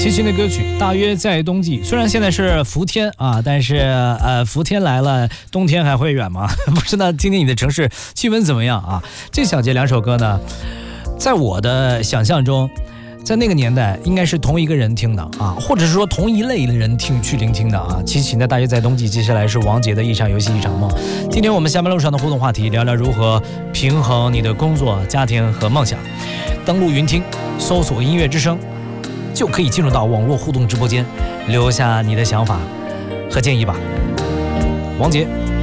齐秦的歌曲大约在冬季，虽然现在是伏天啊，但是伏天来了，冬天还会远吗？不知道听听你的城市气温怎么样啊？这小节两首歌呢，在我的想象中，在那个年代应该是同一个人听的啊，或者是说同一类的人去聆听的啊。齐秦的大约在冬季，接下来是王杰的一场游戏一场梦。今天我们下班路上的互动话题，聊聊如何平衡你的工作、家庭和梦想。登录云听，搜索音乐之声，就可以进入到网络互动直播间，留下你的想法和建议吧。王杰。